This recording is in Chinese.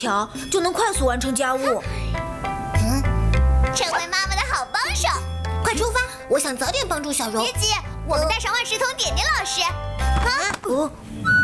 条，就能快速完成家务。 成为妈妈的好帮手。 快出发！我想早点帮助小柔。 别急，我们带上万事通点点老师。 哦。